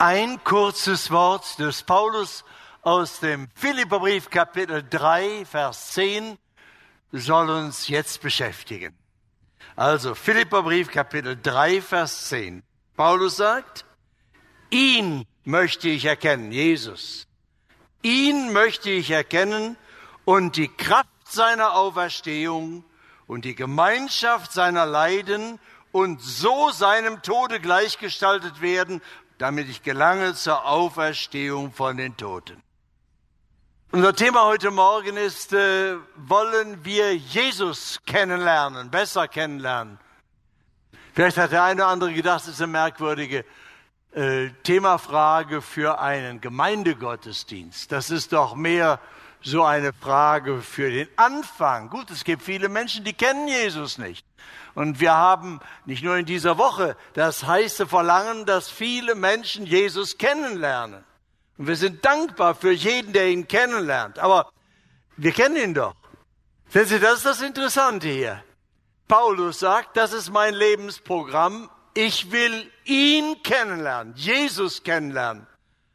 Ein kurzes Wort des Paulus aus dem Philipperbrief, Kapitel 3, Vers 10, soll uns jetzt beschäftigen. Also Philipperbrief, Kapitel 3, Vers 10. Paulus sagt, ihn möchte ich erkennen, Jesus. Ihn möchte ich erkennen und die Kraft seiner Auferstehung und die Gemeinschaft seiner Leiden und so seinem Tode gleichgestaltet werden, damit ich gelange zur Auferstehung von den Toten. Unser Thema heute Morgen ist, wollen wir Jesus kennenlernen, besser kennenlernen. Vielleicht hat der eine oder andere gedacht, das ist eine merkwürdige Themafrage für einen Gemeindegottesdienst. Das ist doch mehr so eine Frage für den Anfang. Gut, es gibt viele Menschen, die kennen Jesus nicht. Und wir haben nicht nur in dieser Woche das heiße Verlangen, dass viele Menschen Jesus kennenlernen. Und wir sind dankbar für jeden, der ihn kennenlernt. Aber wir kennen ihn doch. Sehen Sie, das ist das Interessante hier. Paulus sagt, das ist mein Lebensprogramm. Ich will ihn kennenlernen, Jesus kennenlernen.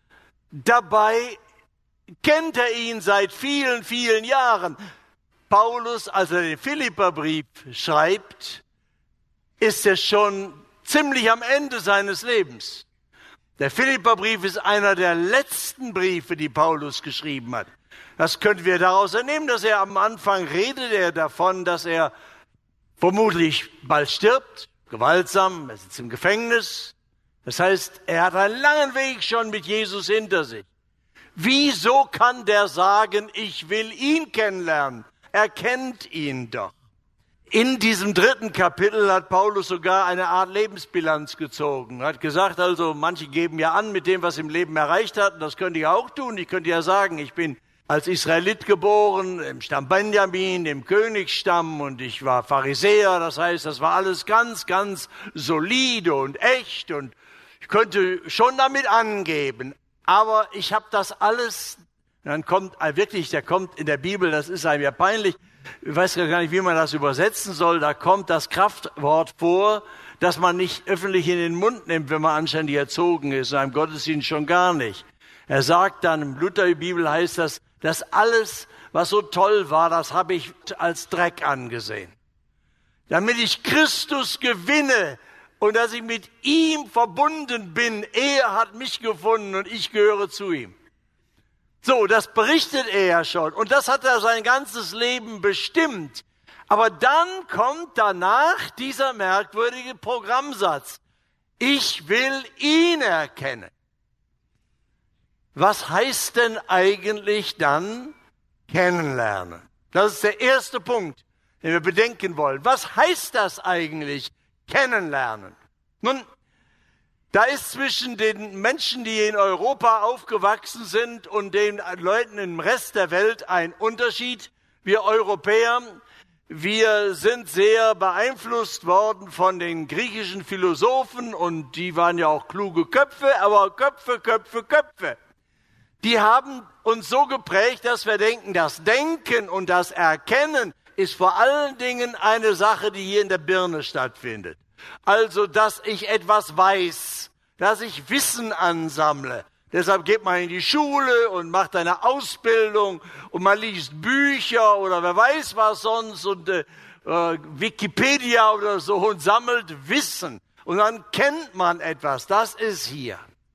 Dabei kennt er ihn seit vielen, vielen Jahren. Paulus, als er den Philipperbrief schreibt, ist er schon ziemlich am Ende seines Lebens. Der Philipperbrief ist einer der letzten Briefe, die Paulus geschrieben hat. Das können wir daraus entnehmen, dass er am Anfang redet davon, dass er vermutlich bald stirbt, gewaltsam, er sitzt im Gefängnis. Das heißt, er hat einen langen Weg schon mit Jesus hinter sich. Wieso kann der sagen, ich will ihn kennenlernen? Er kennt ihn doch. In diesem 3. Kapitel hat Paulus sogar eine Art Lebensbilanz gezogen. Er hat gesagt, also manche geben ja an mit dem, was sie im Leben erreicht hatten. Das könnte ich auch tun. Ich könnte ja sagen, ich bin als Israelit geboren, im Stamm Benjamin, im Königsstamm und ich war Pharisäer. Das heißt, das war alles ganz, ganz solide und echt und ich könnte schon damit angeben. Aber ich habe das alles, dann kommt wirklich, der kommt in der Bibel, das ist einem ja peinlich, ich weiß gar nicht, wie man das übersetzen soll, da kommt das Kraftwort vor, das man nicht öffentlich in den Mund nimmt, wenn man anständig erzogen ist, in einem Gottesdienst schon gar nicht. Er sagt dann, im Lutherbibel heißt das, dass alles, was so toll war, das habe ich als Dreck angesehen. Damit ich Christus gewinne und dass ich mit ihm verbunden bin, er hat mich gefunden und ich gehöre zu ihm. So, das berichtet er ja schon und das hat er sein ganzes Leben bestimmt. Aber dann kommt danach dieser merkwürdige Programmsatz. Ich will ihn erkennen. Was heißt denn eigentlich dann kennenlernen? Das ist der erste Punkt, den wir bedenken wollen. Was heißt das eigentlich, kennenlernen? Nun, da ist zwischen den Menschen, die in Europa aufgewachsen sind und den Leuten im Rest der Welt ein Unterschied. Wir Europäer, wir sind sehr beeinflusst worden von den griechischen Philosophen und die waren ja auch kluge Köpfe, aber Köpfe. Die haben uns so geprägt, dass wir denken, das Denken und das Erkennen ist vor allen Dingen eine Sache, die hier in der Birne stattfindet. Also, dass ich etwas weiß, dass ich Wissen ansammle. Deshalb geht man in die Schule und macht eine Ausbildung und man liest Bücher oder wer weiß was sonst und Wikipedia oder so und sammelt Wissen. Und dann kennt man etwas, das ist hier.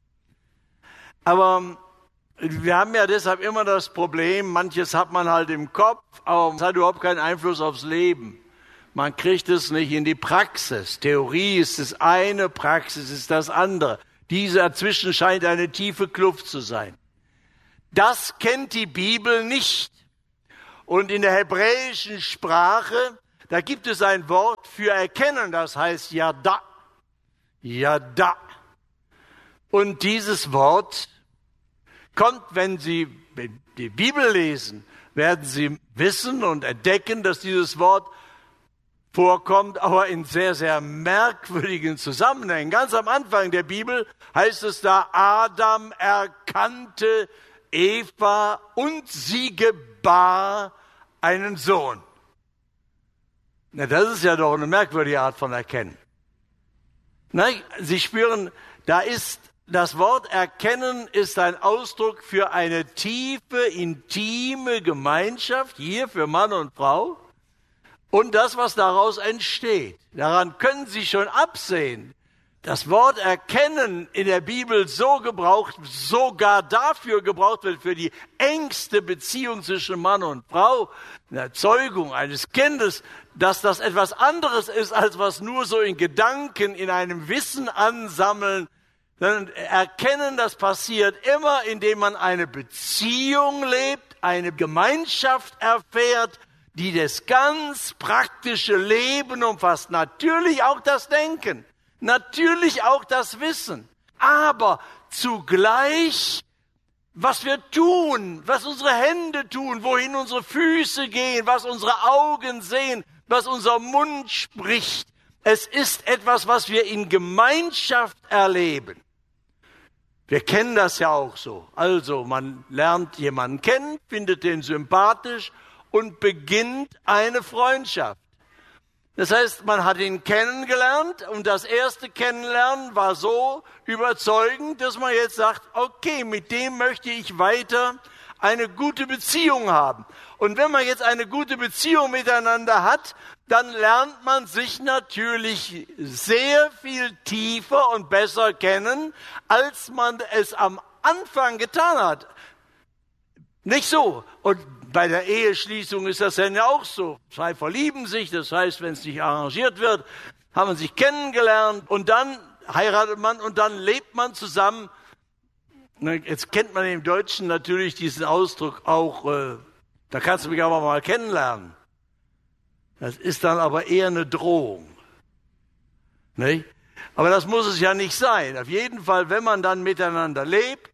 Aber wir haben ja deshalb immer das Problem, manches hat man halt im Kopf, aber es hat überhaupt keinen Einfluss aufs Leben. Man kriegt es nicht in die Praxis. Theorie ist das eine, Praxis ist das andere. Diese dazwischen scheint eine tiefe Kluft zu sein. Das kennt die Bibel nicht. Und in der hebräischen Sprache, da gibt es ein Wort für erkennen, das heißt Yada. Yada. Und dieses Wort kommt, wenn Sie die Bibel lesen, werden Sie wissen und entdecken, dass dieses Wort vorkommt, aber in sehr, sehr merkwürdigen Zusammenhängen. Ganz am Anfang der Bibel heißt es da, Adam erkannte Eva und sie gebar einen Sohn. Na, das ist ja doch eine merkwürdige Art von Erkennen. Na, Sie spüren, da ist Das Wort erkennen ist ein Ausdruck für eine tiefe, intime Gemeinschaft, hier für Mann und Frau, und das, was daraus entsteht. Daran können Sie schon absehen. Das Wort erkennen in der Bibel so gebraucht, sogar dafür gebraucht wird, für die engste Beziehung zwischen Mann und Frau, eine Zeugung eines Kindes, dass das etwas anderes ist, als was nur so in Gedanken, in einem Wissen ansammeln. Sondern erkennen, das passiert immer, indem man eine Beziehung lebt, eine Gemeinschaft erfährt, die das ganz praktische Leben umfasst. Natürlich auch das Denken. Natürlich auch das Wissen, aber zugleich, was wir tun, was unsere Hände tun, wohin unsere Füße gehen, was unsere Augen sehen, was unser Mund spricht. Es ist etwas, was wir in Gemeinschaft erleben. Wir kennen das ja auch so. Also man lernt jemanden kennen, findet den sympathisch und beginnt eine Freundschaft. Das heißt, man hat ihn kennengelernt und das erste Kennenlernen war so überzeugend, dass man jetzt sagt, okay, mit dem möchte ich weiter eine gute Beziehung haben. Und wenn man jetzt eine gute Beziehung miteinander hat, dann lernt man sich natürlich sehr viel tiefer und besser kennen, als man es am Anfang getan hat. Nicht so. Und bei der Eheschließung ist das ja auch so. Zwei verlieben sich, das heißt, wenn es nicht arrangiert wird, haben man sich kennengelernt und dann heiratet man und dann lebt man zusammen. Jetzt kennt man im Deutschen natürlich diesen Ausdruck auch, da kannst du mich aber mal kennenlernen. Das ist dann aber eher eine Drohung. Nicht? Aber das muss es ja nicht sein. Auf jeden Fall, wenn man dann miteinander lebt,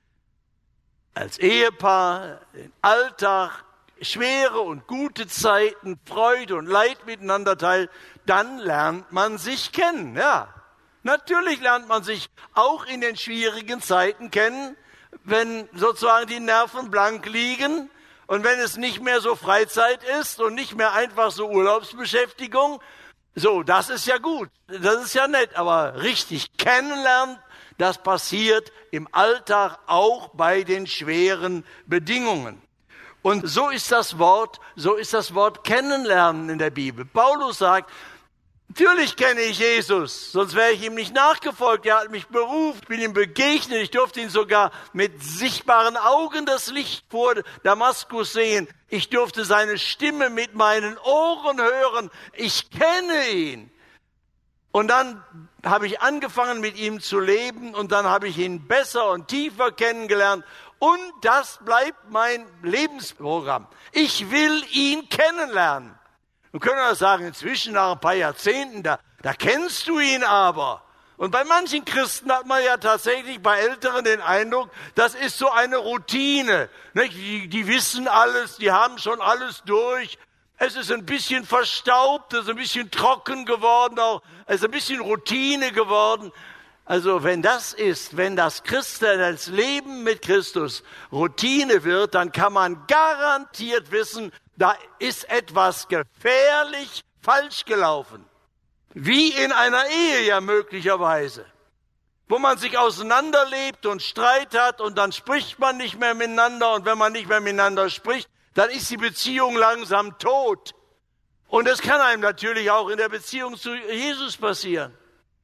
als Ehepaar, den Alltag, schwere und gute Zeiten, Freude und Leid miteinander teilt, dann lernt man sich kennen. Ja, natürlich lernt man sich auch in den schwierigen Zeiten kennen, wenn sozusagen die Nerven blank liegen und wenn es nicht mehr so Freizeit ist und nicht mehr einfach so Urlaubsbeschäftigung. So, das ist ja gut, das ist ja nett, aber richtig kennenlernen, das passiert im Alltag auch bei den schweren Bedingungen. Und so ist das Wort kennenlernen in der Bibel. Paulus sagt, natürlich kenne ich Jesus, sonst wäre ich ihm nicht nachgefolgt. Er hat mich berufen, bin ihm begegnet. Ich durfte ihn sogar mit sichtbaren Augen das Licht vor Damaskus sehen. Ich durfte seine Stimme mit meinen Ohren hören. Ich kenne ihn. Und dann habe ich angefangen, mit ihm zu leben und dann habe ich ihn besser und tiefer kennengelernt. Und das bleibt mein Lebensprogramm. Ich will ihn kennenlernen. Wir können das sagen, inzwischen nach ein paar Jahrzehnten, da kennst du ihn aber. Und bei manchen Christen hat man ja tatsächlich bei Älteren den Eindruck, das ist so eine Routine. Die wissen alles, die haben schon alles durch. Es ist ein bisschen verstaubt, es ist ein bisschen trocken geworden, auch es ist ein bisschen Routine geworden. Also wenn das Christen, das Leben mit Christus Routine wird, dann kann man garantiert wissen, da ist etwas gefährlich falsch gelaufen. Wie in einer Ehe ja möglicherweise, wo man sich auseinanderlebt und Streit hat und dann spricht man nicht mehr miteinander und wenn man nicht mehr miteinander spricht, dann ist die Beziehung langsam tot. Und es kann einem natürlich auch in der Beziehung zu Jesus passieren.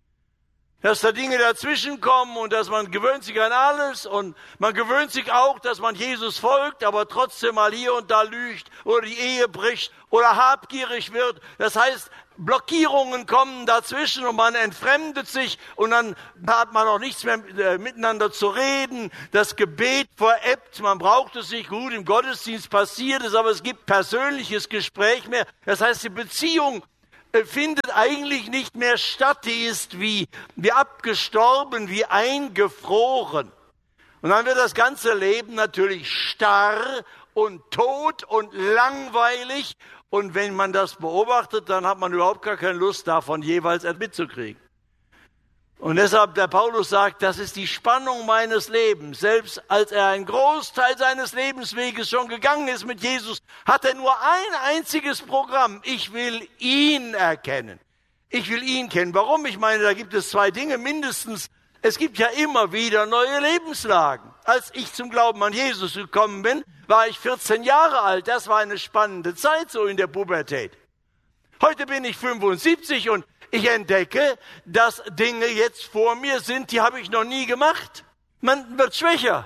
Dass da Dinge dazwischen kommen und dass man gewöhnt sich an alles und man gewöhnt sich auch, dass man Jesus folgt, aber trotzdem mal hier und da lügt oder die Ehe bricht oder habgierig wird. Das heißt, Blockierungen kommen dazwischen und man entfremdet sich und dann hat man auch nichts mehr miteinander zu reden. Das Gebet verebbt, man braucht es nicht. Gut, im Gottesdienst passiert es, aber es gibt persönliches Gespräch mehr. Das heißt, die Beziehung findet eigentlich nicht mehr statt. Die ist wie abgestorben, wie eingefroren. Und dann wird das ganze Leben natürlich starr und tot und langweilig. Und wenn man das beobachtet, dann hat man überhaupt gar keine Lust, davon jeweils etwas mitzukriegen. Und deshalb, der Paulus sagt, das ist die Spannung meines Lebens. Selbst als er einen Großteil seines Lebensweges schon gegangen ist mit Jesus, hat er nur ein einziges Programm. Ich will ihn erkennen. Ich will ihn kennen. Warum? Ich meine, da gibt es zwei Dinge mindestens. Es gibt ja immer wieder neue Lebenslagen. Als ich zum Glauben an Jesus gekommen bin, war ich 14 Jahre alt. Das war eine spannende Zeit so in der Pubertät. Heute bin ich 75 und ich entdecke, dass Dinge jetzt vor mir sind, die habe ich noch nie gemacht. Man wird schwächer.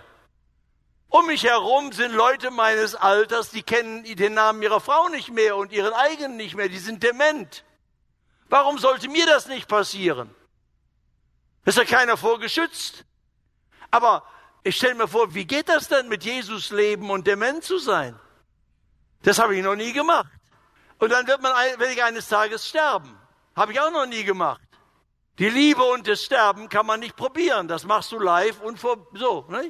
Um mich herum sind Leute meines Alters, die kennen den Namen ihrer Frau nicht mehr und ihren eigenen nicht mehr. Die sind dement. Warum sollte mir das nicht passieren? Ist ja keiner vorgeschützt. Aber ich stelle mir vor, wie geht das denn mit Jesus leben und dement zu sein? Das habe ich noch nie gemacht. Und dann werde ich eines Tages sterben. Habe ich auch noch nie gemacht. Die Liebe und das Sterben kann man nicht probieren. Das machst du live und so. Ne?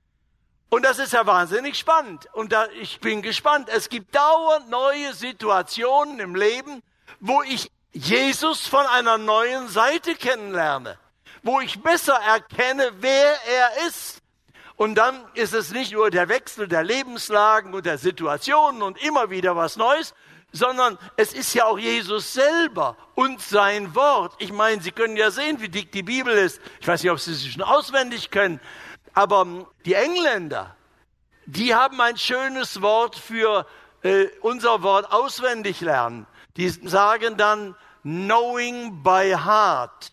Und das ist ja wahnsinnig spannend. Und ich bin gespannt. Es gibt dauernd neue Situationen im Leben, wo ich Jesus von einer neuen Seite kennenlerne. Wo ich besser erkenne, wer er ist. Und dann ist es nicht nur der Wechsel der Lebenslagen und der Situationen und immer wieder was Neues, sondern es ist ja auch Jesus selber und sein Wort. Ich meine, Sie können ja sehen, wie dick die Bibel ist. Ich weiß nicht, ob Sie sie schon auswendig können, aber die Engländer, die haben ein schönes Wort für unser Wort auswendig lernen. Die sagen dann knowing by heart.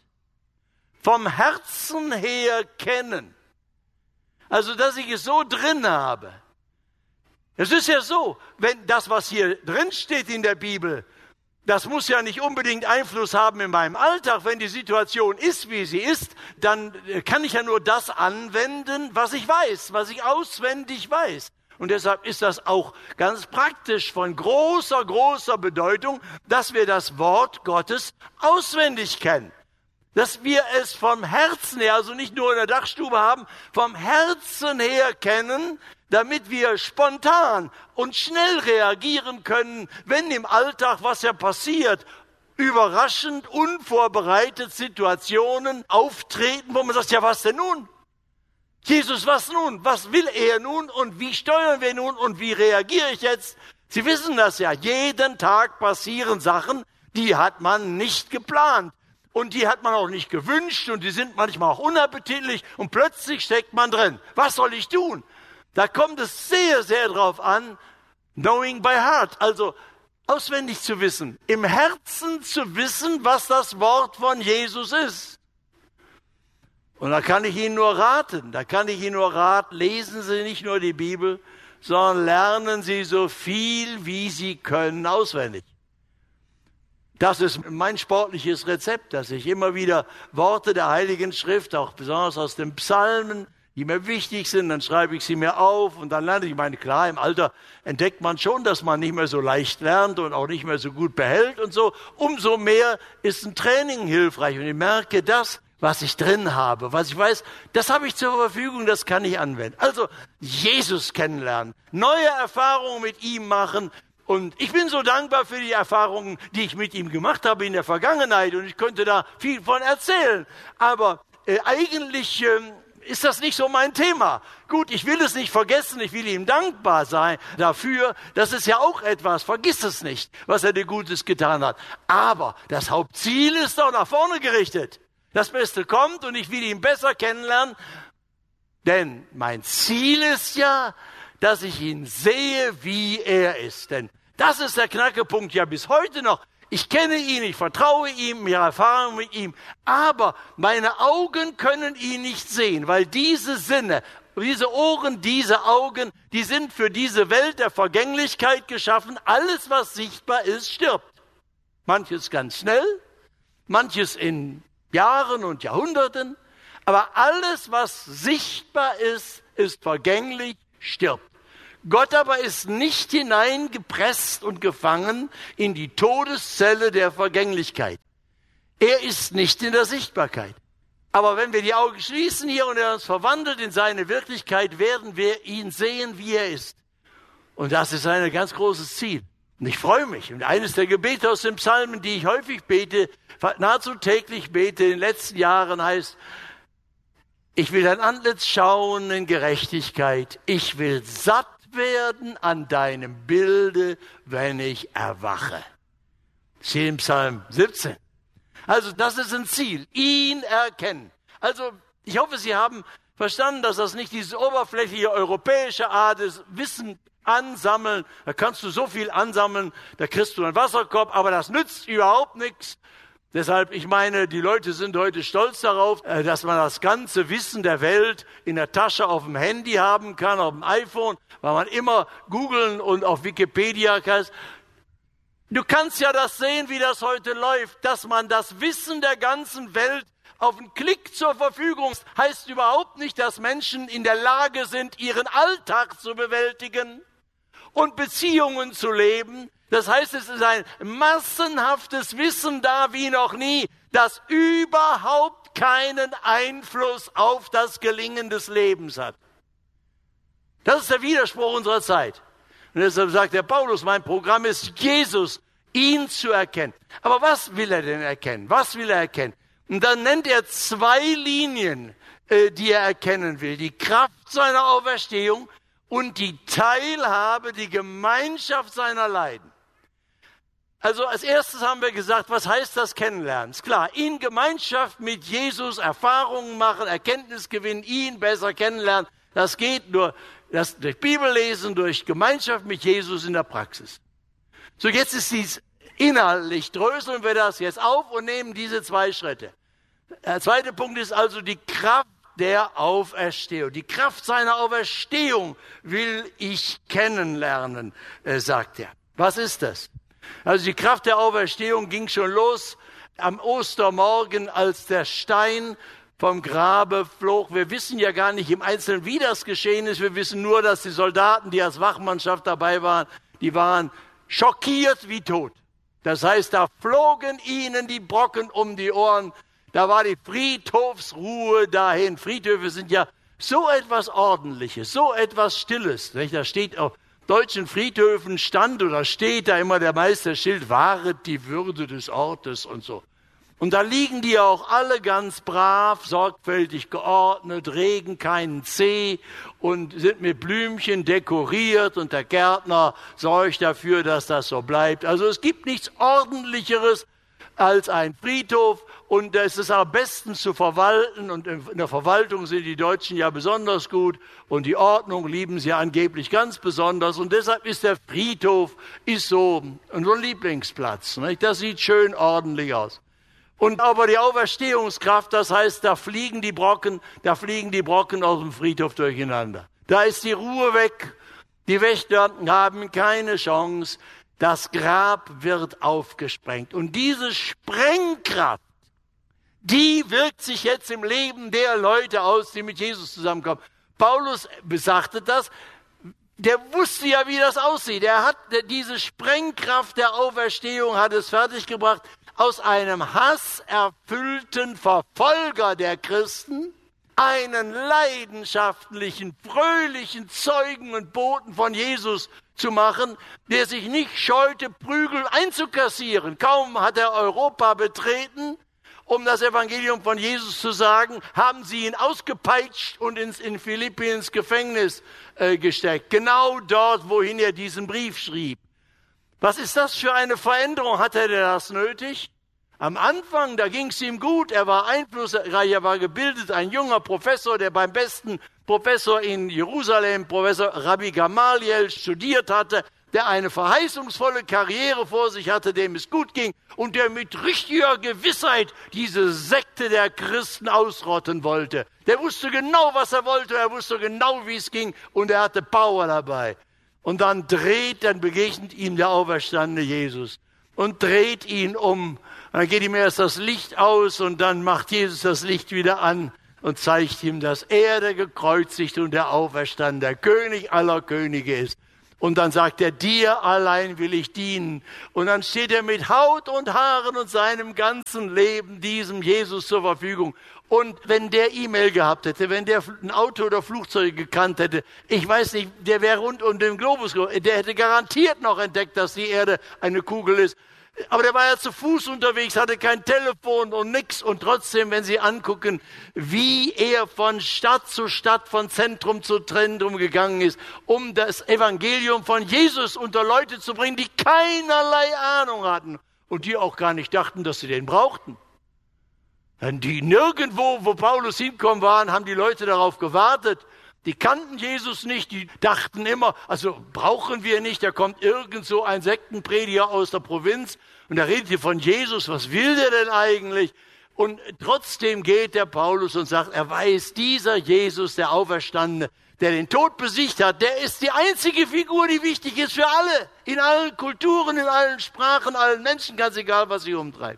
Vom Herzen her kennen. Also, dass ich es so drin habe. Es ist ja so, wenn das, was hier drin steht in der Bibel, das muss ja nicht unbedingt Einfluss haben in meinem Alltag. Wenn die Situation ist, wie sie ist, dann kann ich ja nur das anwenden, was ich weiß, was ich auswendig weiß. Und deshalb ist das auch ganz praktisch von großer, großer Bedeutung, dass wir das Wort Gottes auswendig kennen. Dass wir es vom Herzen her, also nicht nur in der Dachstube haben, vom Herzen her kennen, damit wir spontan und schnell reagieren können, wenn im Alltag was ja passiert, überraschend, unvorbereitet Situationen auftreten, wo man sagt, ja was denn nun? Jesus, was nun? Was will er nun? Und wie steuern wir nun? Und wie reagiere ich jetzt? Sie wissen das ja, jeden Tag passieren Sachen, die hat man nicht geplant. Und die hat man auch nicht gewünscht und die sind manchmal auch unappetitlich und plötzlich steckt man drin. Was soll ich tun? Da kommt es sehr, sehr drauf an, knowing by heart, also auswendig zu wissen, im Herzen zu wissen, was das Wort von Jesus ist. Und da kann ich Ihnen nur raten, lesen Sie nicht nur die Bibel, sondern lernen Sie so viel, wie Sie können, auswendig. Das ist mein sportliches Rezept, dass ich immer wieder Worte der Heiligen Schrift, auch besonders aus den Psalmen, die mir wichtig sind, dann schreibe ich sie mir auf und dann lerne ich. Ich meine, klar, im Alter entdeckt man schon, dass man nicht mehr so leicht lernt und auch nicht mehr so gut behält und so. Umso mehr ist ein Training hilfreich und ich merke, das, was ich drin habe, was ich weiß, das habe ich zur Verfügung, das kann ich anwenden. Also Jesus kennenlernen, neue Erfahrungen mit ihm machen. Und ich bin so dankbar für die Erfahrungen, die ich mit ihm gemacht habe in der Vergangenheit. Und ich könnte da viel von erzählen. Aber eigentlich ist das nicht so mein Thema. Gut, ich will es nicht vergessen. Ich will ihm dankbar sein dafür. Das ist ja auch etwas. Vergiss es nicht, was er dir Gutes getan hat. Aber das Hauptziel ist doch nach vorne gerichtet. Das Beste kommt und ich will ihn besser kennenlernen. Denn mein Ziel ist ja, dass ich ihn sehe, wie er ist. Denn das ist der Knackepunkt ja bis heute noch. Ich kenne ihn, ich vertraue ihm, ich habe Erfahrung mit ihm. Aber meine Augen können ihn nicht sehen, weil diese Sinne, diese Ohren, diese Augen, die sind für diese Welt der Vergänglichkeit geschaffen. Alles, was sichtbar ist, stirbt. Manches ganz schnell, manches in Jahren und Jahrhunderten. Aber alles, was sichtbar ist, ist vergänglich, stirbt. Gott aber ist nicht hineingepresst und gefangen in die Todeszelle der Vergänglichkeit. Er ist nicht in der Sichtbarkeit. Aber wenn wir die Augen schließen hier und er uns verwandelt in seine Wirklichkeit, werden wir ihn sehen, wie er ist. Und das ist ein ganz großes Ziel. Und ich freue mich. Und eines der Gebete aus den Psalmen, die ich häufig bete, nahezu täglich bete in den letzten Jahren, heißt: Ich will dein Antlitz schauen in Gerechtigkeit. Ich will satt werden an deinem Bilde, wenn ich erwache. Steht im Psalm 17. Also das ist ein Ziel, ihn erkennen. Also Ich hoffe, Sie haben verstanden, dass das nicht diese oberflächliche europäische Art ist, Wissen ansammeln. Da kannst du so viel ansammeln, da kriegst du einen Wasserkorb, aber das nützt überhaupt nichts. Deshalb, ich meine, die Leute sind heute stolz darauf, dass man das ganze Wissen der Welt in der Tasche auf dem Handy haben kann, auf dem iPhone, weil man immer googeln und auf Wikipedia kann. Du kannst ja das sehen, wie das heute läuft, dass man das Wissen der ganzen Welt auf einen Klick zur Verfügung hat, heißt überhaupt nicht, dass Menschen in der Lage sind, ihren Alltag zu bewältigen und Beziehungen zu leben. Das heißt, es ist ein massenhaftes Wissen da wie noch nie, das überhaupt keinen Einfluss auf das Gelingen des Lebens hat. Das ist der Widerspruch unserer Zeit. Und deshalb sagt der Paulus, mein Programm ist Jesus, ihn zu erkennen. Aber was will er denn erkennen? Was will er erkennen? Und dann nennt er 2 Linien, die er erkennen will. Die Kraft seiner Auferstehung und die Teilhabe, die Gemeinschaft seiner Leiden. Also als erstes haben wir gesagt, was heißt das Kennenlernen? Ist klar, in Gemeinschaft mit Jesus Erfahrungen machen, Erkenntnis gewinnen, ihn besser kennenlernen. Das geht nur durch Bibellesen, durch Gemeinschaft mit Jesus in der Praxis. So, jetzt ist dies inhaltlich, dröseln wir das jetzt auf und nehmen diese 2 Schritte. Der zweite Punkt ist also die Kraft der Auferstehung. Die Kraft seiner Auferstehung will ich kennenlernen, sagt er. Was ist das? Also die Kraft der Auferstehung ging schon los am Ostermorgen, als der Stein vom Grabe flog. Wir wissen ja gar nicht im Einzelnen, wie das geschehen ist. Wir wissen nur, dass die Soldaten, die als Wachmannschaft dabei waren, die waren schockiert wie tot. Das heißt, da flogen ihnen die Brocken um die Ohren. Da war die Friedhofsruhe dahin. Friedhöfe sind ja so etwas Ordentliches, so etwas Stilles. Da steht auf deutschen Friedhöfen stand oder steht da immer der Meisterschild, wahret die Würde des Ortes und so. Und da liegen die auch alle ganz brav, sorgfältig geordnet, regen keinen Zeh und sind mit Blümchen dekoriert und der Gärtner sorgt dafür, dass das so bleibt. Also es gibt nichts Ordentlicheres als ein Friedhof und es ist am besten zu verwalten und in der Verwaltung sind die Deutschen ja besonders gut und die Ordnung lieben sie angeblich ganz besonders und deshalb ist der Friedhof so ein Lieblingsplatz. Nicht? Das sieht schön ordentlich aus. Und aber die Auferstehungskraft, das heißt, da fliegen die Brocken aus dem Friedhof durcheinander. Da ist die Ruhe weg, die Wächter haben keine Chance, das Grab wird aufgesprengt. Und diese Sprengkraft, die wirkt sich jetzt im Leben der Leute aus, die mit Jesus zusammenkommen. Paulus besagte das, der wusste ja, wie das aussieht. Diese Sprengkraft der Auferstehung hat es fertiggebracht, aus einem hasserfüllten Verfolger der Christen einen leidenschaftlichen, fröhlichen Zeugen und Boten von Jesus zu machen, der sich nicht scheute, Prügel einzukassieren. Kaum hat er Europa betreten, um das Evangelium von Jesus zu sagen, haben sie ihn ausgepeitscht und in Philippi ins Gefängnis gesteckt. Genau dort, wohin er diesen Brief schrieb. Was ist das für eine Veränderung? Hatte er das nötig? Am Anfang, da ging es ihm gut, er war einflussreich, er war gebildet, ein junger Professor, der beim besten Professor in Jerusalem, Professor Rabbi Gamaliel, studiert hatte, der eine verheißungsvolle Karriere vor sich hatte, dem es gut ging und der mit richtiger Gewissheit diese Sekte der Christen ausrotten wollte. Der wusste genau, was er wollte, er wusste genau, wie es ging und er hatte Power dabei. Und dann begegnet ihm der auferstandene Jesus und dreht ihn um. Dann geht ihm erst das Licht aus und dann macht Jesus das Licht wieder an und zeigt ihm, dass er der gekreuzigte und der auferstandene, der König aller Könige ist. Und dann sagt er, dir allein will ich dienen. Und dann steht er mit Haut und Haaren und seinem ganzen Leben diesem Jesus zur Verfügung. Und wenn der E-Mail gehabt hätte, wenn der ein Auto oder Flugzeuge gekannt hätte, ich weiß nicht, der wäre rund um den Globus, der hätte garantiert noch entdeckt, dass die Erde eine Kugel ist. Aber der war ja zu Fuß unterwegs, hatte kein Telefon und nix. Und trotzdem, wenn Sie angucken, wie er von Stadt zu Stadt, von Zentrum zu Zentrum gegangen ist, um das Evangelium von Jesus unter Leute zu bringen, die keinerlei Ahnung hatten und die auch gar nicht dachten, dass sie den brauchten. Die nirgendwo, wo Paulus hinkommen waren, haben die Leute darauf gewartet. Die kannten Jesus nicht, die dachten immer, also brauchen wir nicht, da kommt irgend so ein Sektenprediger aus der Provinz und der redet hier von Jesus, was will der denn eigentlich? Und trotzdem geht der Paulus und sagt, er weiß, dieser Jesus, der Auferstandene, der den Tod besiegt hat, der ist die einzige Figur, die wichtig ist für alle. In allen Kulturen, in allen Sprachen, allen Menschen, ganz egal, was sie umtreibt.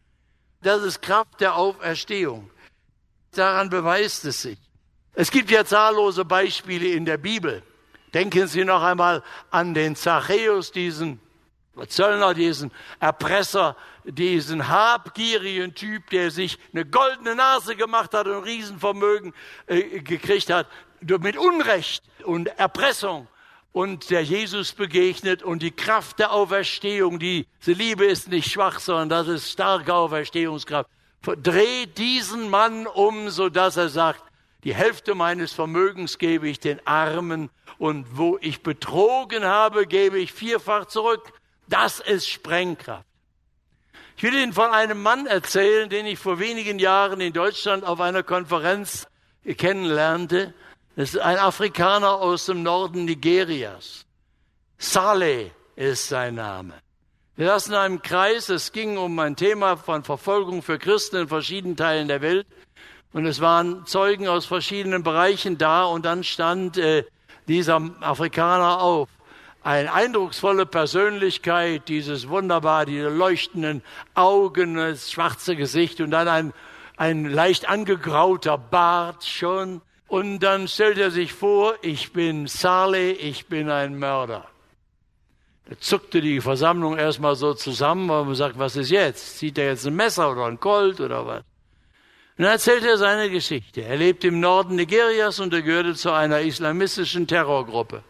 Das ist Kraft der Auferstehung. Daran beweist es sich. Es gibt ja zahllose Beispiele in der Bibel. Denken Sie noch einmal an den Zachäus, diesen Zöllner, diesen Erpresser, diesen habgierigen Typ, der sich eine goldene Nase gemacht hat und ein Riesenvermögen gekriegt hat, mit Unrecht und Erpressung. Und der Jesus begegnet und die Kraft der Auferstehung, diese Liebe ist nicht schwach, sondern das ist starke Auferstehungskraft, dreht diesen Mann um, sodass er sagt, die Hälfte meines Vermögens gebe ich den Armen und wo ich betrogen habe, gebe ich vierfach zurück. Das ist Sprengkraft. Ich will Ihnen von einem Mann erzählen, den ich vor wenigen Jahren in Deutschland auf einer Konferenz kennenlernte. Das ist ein Afrikaner aus dem Norden Nigerias. Saleh ist sein Name. Wir saßen in einem Kreis, es ging um ein Thema von Verfolgung für Christen in verschiedenen Teilen der Welt. Und es waren Zeugen aus verschiedenen Bereichen da und dann stand dieser Afrikaner auf. Eine eindrucksvolle Persönlichkeit, diese leuchtenden Augen, das schwarze Gesicht und dann ein leicht angegrauter Bart schon. Und dann stellt er sich vor, ich bin Saleh, ich bin ein Mörder. Da zuckte die Versammlung erstmal so zusammen, weil man sagt, was ist jetzt? Zieht er jetzt ein Messer oder ein Colt oder was? Und dann erzählt er seine Geschichte. Er lebt im Norden Nigerias und er gehörte zu einer islamistischen Terrorgruppe.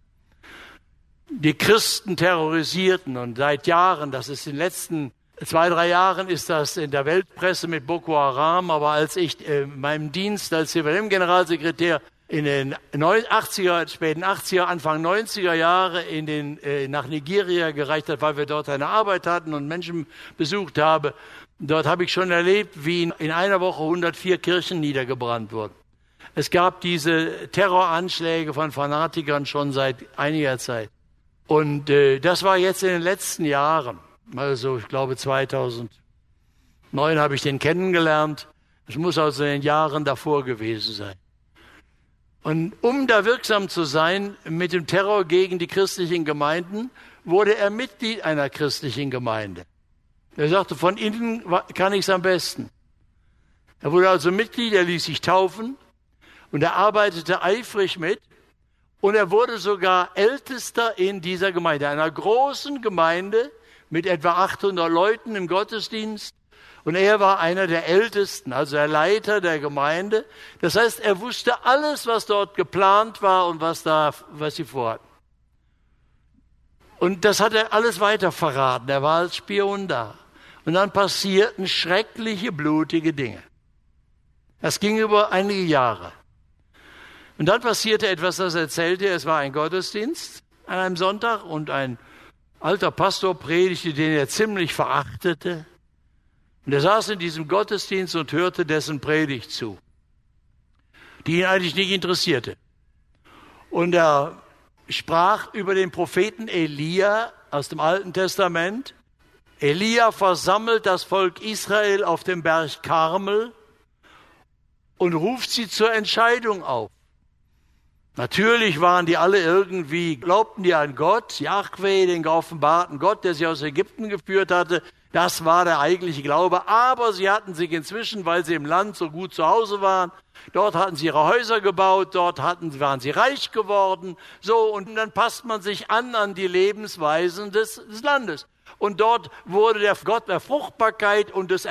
Die Christen terrorisierten und seit Jahren, das ist in den letzten 2-3 Jahren, ist das in der Weltpresse mit Boko Haram, aber als ich meinem Dienst als CVM-Generalsekretär in den späten 80er, Anfang 90er Jahre nach Nigeria gereicht hat, weil wir dort eine Arbeit hatten und Menschen besucht habe, dort habe ich schon erlebt, wie in einer Woche 104 Kirchen niedergebrannt wurden. Es gab diese Terroranschläge von Fanatikern schon seit einiger Zeit. Und das war jetzt in den letzten Jahren. Also ich glaube 2009 habe ich den kennengelernt. Es muss also in den Jahren davor gewesen sein. Und um da wirksam zu sein mit dem Terror gegen die christlichen Gemeinden, wurde er Mitglied einer christlichen Gemeinde. Er sagte, von innen kann ich es am besten. Er wurde also Mitglied, er ließ sich taufen und er arbeitete eifrig mit. Und er wurde sogar Ältester in dieser Gemeinde, einer großen Gemeinde mit etwa 800 Leuten im Gottesdienst. Und er war einer der Ältesten, also der Leiter der Gemeinde. Das heißt, er wusste alles, was dort geplant war und was sie vorhatten. Und das hat er alles weiter verraten. Er war als Spion da. Und dann passierten schreckliche, blutige Dinge. Das ging über einige Jahre. Und dann passierte etwas, das erzählte er. Es war ein Gottesdienst an einem Sonntag und ein alter Pastor predigte, den er ziemlich verachtete. Und er saß in diesem Gottesdienst und hörte dessen Predigt zu, die ihn eigentlich nicht interessierte. Und er sprach über den Propheten Elia aus dem Alten Testament. Elia versammelt das Volk Israel auf dem Berg Karmel und ruft sie zur Entscheidung auf. Natürlich waren die alle glaubten die an Gott, Jahwe, den geoffenbarten Gott, der sie aus Ägypten geführt hatte. Das war der eigentliche Glaube. Aber sie hatten sich inzwischen, weil sie im Land so gut zu Hause waren, dort hatten sie ihre Häuser gebaut, waren sie reich geworden. So, und dann passt man sich an die Lebensweisen des Landes. Und dort wurde der Gott der Fruchtbarkeit und des